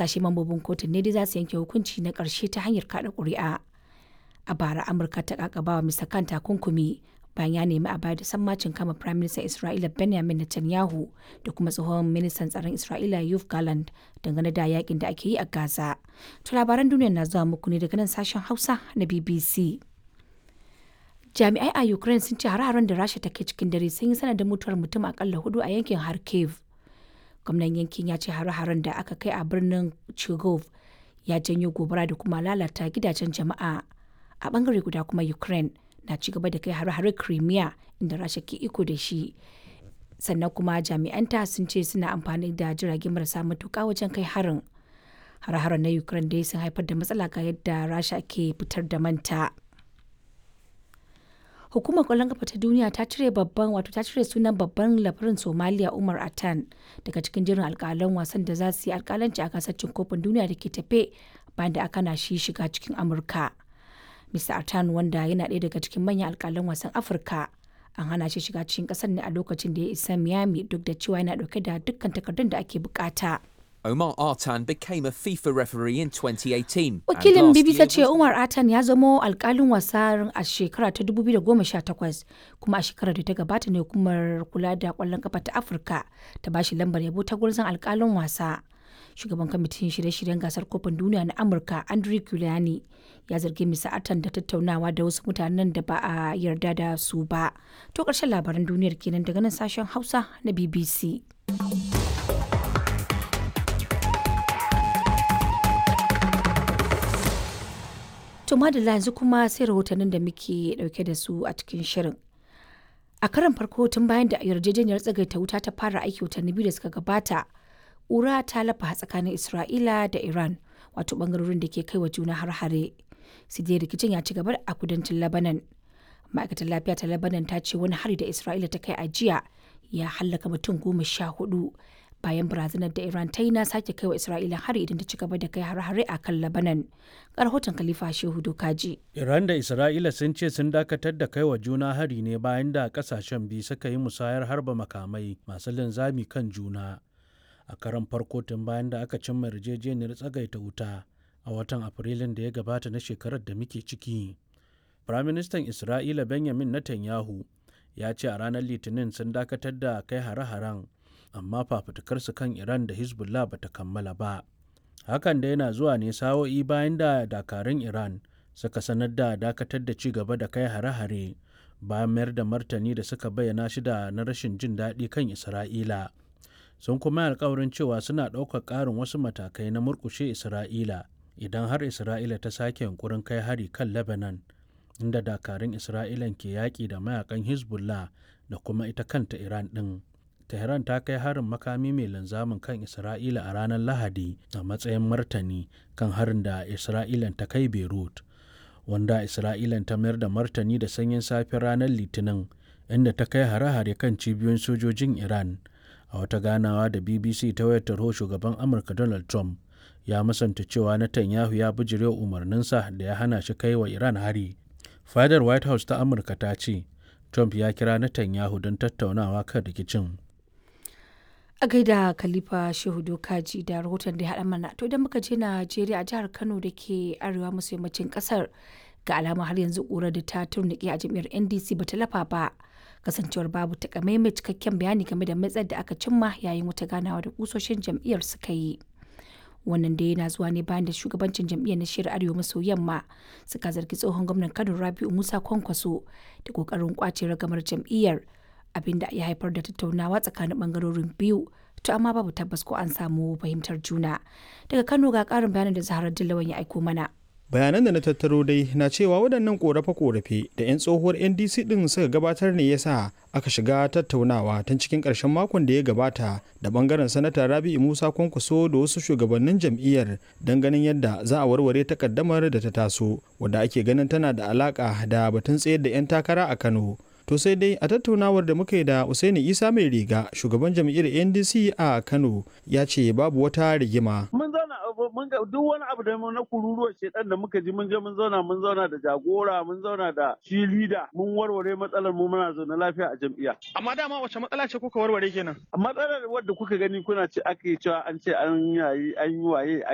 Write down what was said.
Kasashe mambobin kotun ne dai za su yanke hukunci na ƙarshe ta hanyar kaɗa ƙuri'a. A bara Amurka ta ƙaƙabawa Mr. Khan takunkumi bayan ya nemi a bayar da sammacin kama Prime Minister Isra'ila Benjamin Netanyahu da kuma tsohon ministan tsaron Isra'ila Yoav Gallant dangane da yakin da ake yi a Gaza. To labaran duniya na zuwa muku ne daga nan sashen Hausa na BBC. Jami'ai a Ukraine sun ce hare-haren da Rasha take cikin dare sun yi sanadin mutuwar mutum akalla 4 a yankin Kharkiv. Gwamnan yankin ya ce hare-haren da aka kai a birnin Chigov ya janyo gobara da kuma lalata gidajen jama'a. A bangare guda kuma Ukraine na ci gaba da kai hare-hare Crimea inda Rasha ke iko da shi. Sannan kuma jami'anta sun ce suna amfani da jirage marasa matuƙa wajen kai harin. Hare-haren na Ukraine dai sun haifar da matsala ga yadda Rasha ke fitar da manta. Hukumar kwallon kafa ta duniya ta cire sunan babban labarin Somalia Umar Atan daga cikin jirin alƙalan wasan da za su yi alƙalanci a gasar cin kofin duniya da ke tafe bayan da aka na shi shiga cikin Amurka. Mr. Atan wanda yana ɗaya daga cikin manyan alƙalan wasan Afirka an hana shi shiga cikin ƙasar ne a lokacin da ya isa Miami duk da cewa yana ɗauke da dukkan takardun da ake bukata. Omar Artan became a FIFA referee in 2018. Wakilin BBC ce Umar Artan ya zamo alkalin wasa a shekara ta 2018 kuma a shekarar da ta gabata ne hukumar kula da kwallon kafa ta Afirka ta bashi lambar yabo ta gurzon alkalin wasa. Shugaban kwamitin shirye-shiryen gasar kofin duniya na Amurka Andrew Giuliani ya zargi Mr. Artan da tattaunawa da wasu mutanen da ba a yarda da su ba. To ƙarshen labaran duniyar kenan daga nan sashen Hausa na BBC. To madalla yanzu kuma sai rahotannin da muke dauke da su a cikin shirin. A karan farko tun bayan da yarjejeniyar tsagaita wuta ta fara aiki watanni biyu da suka gabata, ƙura ta lafa tsakanin Isra'ila da Iran, wato bangarorin da ke kai wa juna har-hare. Sai dai rikicin ya ci gaba a kudancin Lebanon. Ma'aikatar lafiya ta Lebanon ta ce wani hari da Isra'ila ta kai a jiya ya hallaka mutum 14 bayan barazanar da Iran ta yi na sake kai wa Isra'ila hari idan ta ci gaba da kai har-hare a kan Lebanon. Rahoton Khalifa Shehu Dokaji. Iran da Isra'ila sun ce sun dakatar da kai wa juna hari ne bayan da kasashen biyu suka yi musayar harba makamai masu linzami kan juna. A karan farko tun bayan da aka cimma yarjejeniyar tsagaita wuta a watan Afrilun da ya gabata na shekarar da muke ciki. Firaministan Isra'ila Benjamin Netanyahu ya ce a ranar Litinin sun dakatar da kai hare-haren, amma fafutukarsu kan Iran da Hezbollah ba ta kammala ba. Hakan da yana zuwa ne sa'o'i bayan da dakarun Iran suka sanar da dakatar da ci gaba da kai hare-hare bayan mayar da martani da suka bayyana shi da na rashin jin daɗi kan Isra'ila. Sun kuma yi alkawarin cewa suna ɗaukar ƙarin wasu matakai na murƙushe Isra'ila idan har Isra'ila ta sake yunkurin kai hari kan Lebanon, inda dakarun Isra'ilan ke yaƙi da mayakan Hezbollah da kuma ita kanta Iran ɗin. Tehran ta kai harin makami mai linzamin kan Isra'ila a ranar Lahadi a matsayin martani kan harin da Isra'ilan ta kai Beirut, wanda Isra'ilan ta mayar da martani da sanyin safe ranar Litinin, inda ta kai hare-hare kan cibiyoyin sojojin Iran. A wata ganawa da BBC ta wayar tarho, shugaban Amurka Donald Trump ya musanta cewa Netanyahu ya bijirewa umarninsa da ya hana shi kai wa Iran hari. Fadar White House ta Amurka ta ce Trump ya kira Netanyahu don tattaunawa kan rikicin. A gaida Khalifa Shehu Dokaji da rahoton da ya haɗa mana. To idan muka je Najeriya, a jihar Kano da ke arewa maso yammacin ƙasar, ga alama har yanzu ƙurar da ta turnuƙe a jam'iyyar NDC ba ta lafa ba, kasancewar babu takamaimai cikakken bayani game da matsayar da aka cimma yayin wata ganawa da kusoshin jam'iyyar suka yi. Wannan dai yana zuwa ne bayan da shugabancin jam'iyyar na shiyar arewa maso yamma suka zargi tsohon gwamnan Kano Rabi'u Musa Kwankwaso da ƙoƙarin ƙwace ragamar jam'iyyar, abin da ya haifar da tattaunawa tsakanin bangarorin biyu, to amma babu tabbas ko an samu fahimtar juna. Daga Kano ga ƙarin bayanin da Zaharar Dillawan ya aiko mana. Bayanan da na tattaro dai na cewa waɗannan ƙorafe-ƙorafe da 'yan tsohuwar NDC ɗin suka gabatar ne ya sa aka shiga tattaunawa tun cikin ƙarshen makon da ya gabata da ɓangaren sanata Rabi'u Musa Kwankwaso da wasu shugabannin jam'iyyar don ganin yadda za a warware takaddamar da ta taso, wadda ake ganin tana da alaƙa da batun tsayar da 'yan takara a Kano. To sai dai a tattaunawar da muka yi da Usaini Isa Mai Riga, shugaban jam'iyyar NDC a Kano, ya ce babu wata rigima. Mun zauna mun ga duk wani abu da na kururuwar shedan da muka ji mun je mun zauna da jagora, mun zauna da shi leader, mun warware matsalar mu, muna zaune lafiya a jam'iyya. Amma dama wace matsala ce kuka warware kenan? Matsalar wadda kuka gani kuna ce ake cewa an ce an yi waye